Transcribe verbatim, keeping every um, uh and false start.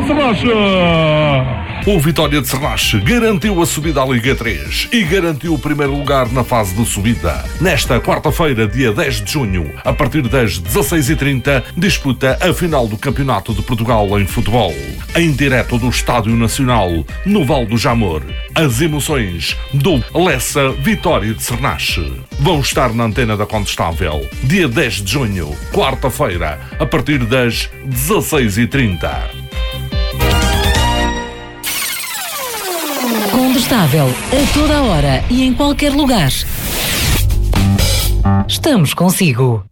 de Serracha. O Vitória de Serracha garantiu a subida à Liga três e garantiu o primeiro lugar na fase de subida. Nesta quarta-feira, dia dez de junho, a partir das dezasseis e trinta, disputa a final do Campeonato de Portugal em futebol. Em direto do Estádio Nacional, no Val do Jamor, as emoções do Lessa Vitória de Serracha vão estar na antena da Condestável, dia dez de junho, quarta-feira, a partir das dezasseis e trinta. Condestável, a toda hora e em qualquer lugar. Estamos consigo.